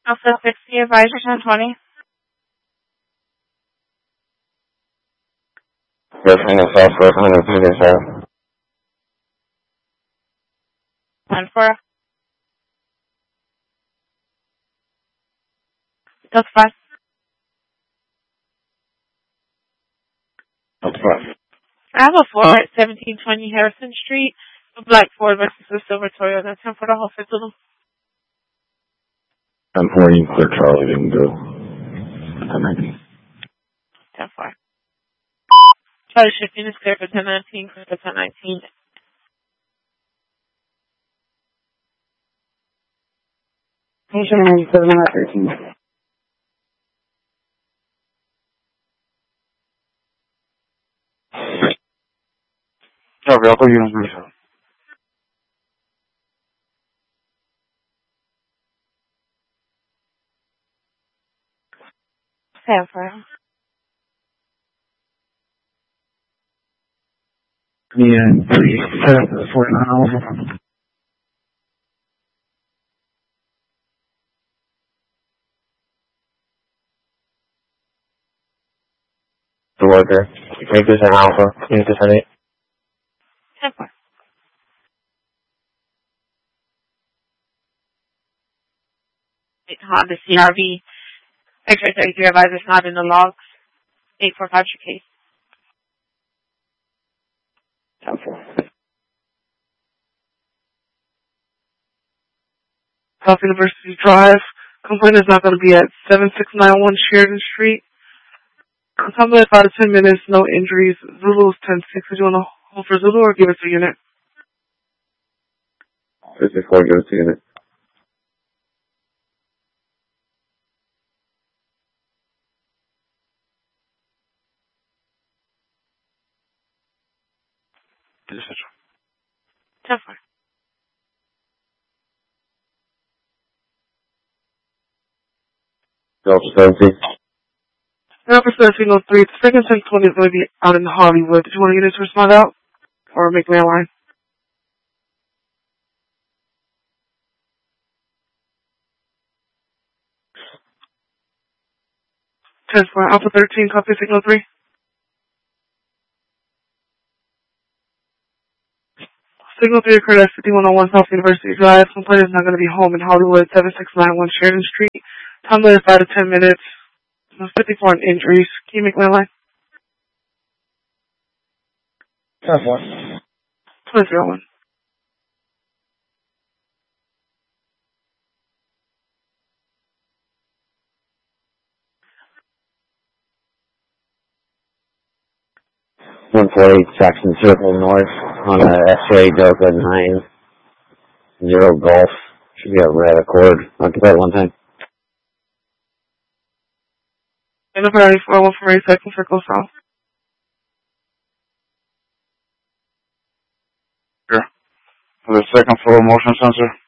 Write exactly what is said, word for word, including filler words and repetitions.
Alpha sixty, advisor ten twenty. Griffin is South Griffin one thirty-seven. ten four. That's fine. That's fine. I have a Ford at seventeen twenty Harrison Street, a black Ford versus a silver Toyota. ten for the whole festival. ten forty, clear Charlie didn't go. ten nineteen. ten four. Charlie shipping is clear for ten nineteen, clear for ten nineteen. Patient ninety-seven out of thirteen. Copy, I'll go units reset. ten four. Yeah, thirty, set up the forty-nine hours. The worker. Make this an alpha. Make this an eight. ten four. Honda C R V. X-ray thirty-three advisors not in the logs. eight four five your case. ten four. South University Drive. Complaint is not going to be at seven six nine one Sheridan Street. Probably about ten minutes, no injuries. Zulu is ten six. Did you want to hold for Zulu or give us a unit? fifty-four, give us a unit. ten four. Delta seventeen. Alpha seventeen oh three. The second ten twenty is going to be out in Hollywood. Did you want a unit to respond out? Or make landline? ten four. Alpha thirteen, copy signal three. Signal three occurred at fifty-one oh one South University Drive. Complaint is not going to be home in Hollywood, seven six nine one Sheridan Street. Time limit is five to ten minutes. fifty-four injuries. Can you make landline? ten four. twenty-three oh one. one forty Jackson Circle North on a X-ray Delta nine. Zero Golf. Should be a red Accord. Occupy at one time. And number ninety-four, one from second circle south. Sure. For the second floor motion sensor.